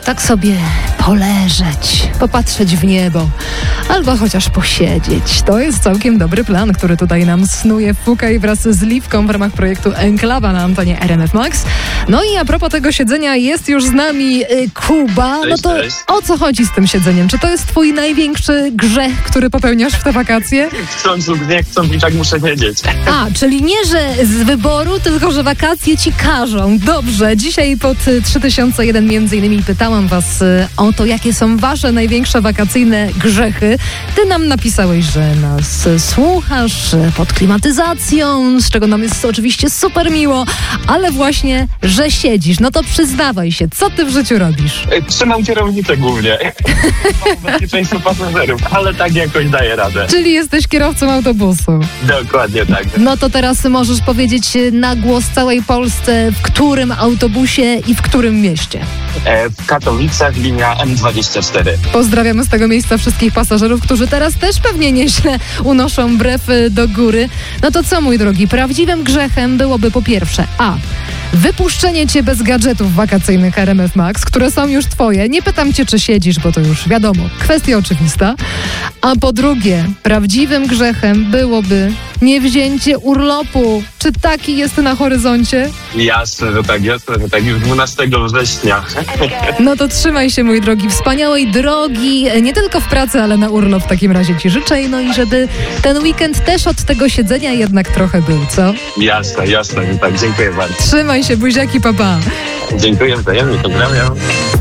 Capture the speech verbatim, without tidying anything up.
tak sobie poleżeć, popatrzeć w niebo, albo chociaż posiedzieć. To jest całkiem dobry plan, który tutaj nam snuje Fukaj wraz z Liwką w ramach projektu Enklawa na antenie R M F Max. No i a propos tego siedzenia jest już z nami y, Kuba. Cześć, no to cześć. o co chodzi z tym siedzeniem? Czy to jest twój największy grzech, który popełniasz w te wakacje? Chcąc lub nie chcąc i tak muszę wiedzieć. A, czyli nie, że z wyboru, tylko że wakacje ci każą. Dobrze, dzisiaj pod y, trzy tysiące jeden między innymi pytałam was y, o to, jakie są wasze największe wakacyjne grzechy. Ty nam napisałeś, że nas y, słuchasz y, pod klimatyzacją, z czego nam jest oczywiście super miło, ale właśnie, że siedzisz. No to przyznawaj się, co ty w życiu robisz? E, Trzymam kierownicę głównie. Mam bezpieczeństwo pasażerów, ale tak jakoś daję radę. Czyli jesteś kierowcą autobusu. Dokładnie tak. No to teraz możesz powiedzieć y, na głos całej Polsce, w którym autobusie i w którym mieście. E, W Katowicach linia M dwadzieścia cztery. Pozdrawiamy z tego miejsca wszystkich pasażerów, którzy teraz też pewnie nieźle unoszą brew y, do góry. No to co, mój drogi, prawdziwym grzechem byłoby po pierwsze a. wypuszczenie cię bez gadżetów wakacyjnych R M F Max, które są już twoje. Nie pytam cię, czy siedzisz, bo to już wiadomo, kwestia oczywista. A po drugie, prawdziwym grzechem byłoby niewzięcie urlopu. Czy taki jest na horyzoncie? Jasne, że tak, jasne, że tak. Już dwunastego września. No to trzymaj się, mój drogi, wspaniałej drogi, nie tylko w pracy, ale na urlop w takim razie ci życzę. No i żeby ten weekend też od tego siedzenia jednak trochę był, co? Jasne, jasne, że tak. Dziękuję bardzo. Trzymaj się, buziaki, papa. Dziękuję wzajemnie, pozdrawiam.